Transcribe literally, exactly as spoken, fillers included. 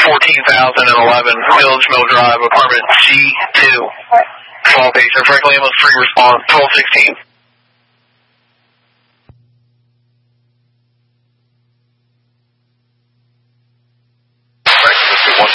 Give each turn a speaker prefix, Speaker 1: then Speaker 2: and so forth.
Speaker 1: fourteen thousand eleven, Village Mill Drive, apartment C two. Small patient, Franklin Ambulance three response, twelve sixteen.